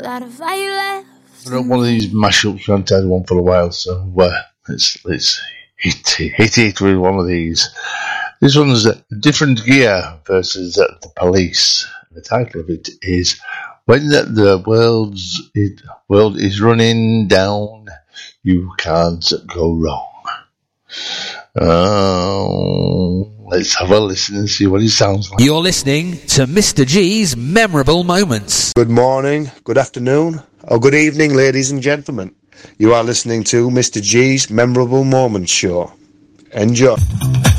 lot of fire left. One of these mashups, we haven't had one for a while, so let's hit it with one of these. This one's Different Gear versus The Police. The title of it is When the world is running down, you can't go wrong. Let's have a listen and see what it sounds like. You're listening to Mr. G's Memorable Moments. Good morning, good afternoon, or good evening, ladies and gentlemen. You are listening to Mr. G's Memorable Moments show. Enjoy.